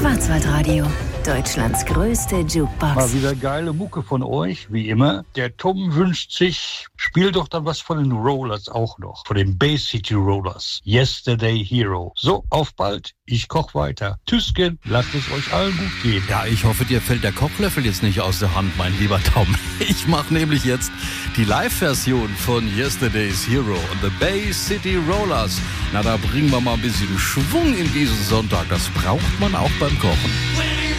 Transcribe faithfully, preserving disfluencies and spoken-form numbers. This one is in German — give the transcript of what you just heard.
Schwarzwaldradio, Deutschlands größte Jukebox. Mal wieder geile Mucke von euch, wie immer. Der Tom wünscht sich, spiel doch dann was von den Rollers auch noch. Von den Bay City Rollers. Yesterday Hero. So, auf bald. Ich koch weiter. Tschüsschen, lasst es euch allen gut gehen. Ja, ich hoffe, dir fällt der Kochlöffel jetzt nicht aus der Hand, mein lieber Tom. Ich mache nämlich jetzt die Live-Version von Yesterday's Hero und the Bay City Rollers. Na, da bringen wir mal ein bisschen Schwung in diesen Sonntag. Das braucht man auch beim Kochen.